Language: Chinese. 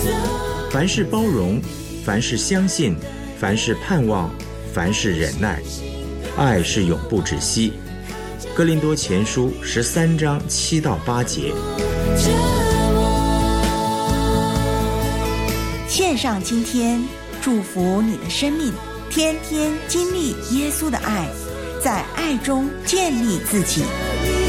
凡事包容，凡事相信，凡事盼望，凡事忍耐，爱是永不止息。哥林多前书13章7到8节。 献上今天，祝福你的生命，天天经历耶稣的爱，在爱中建立自己。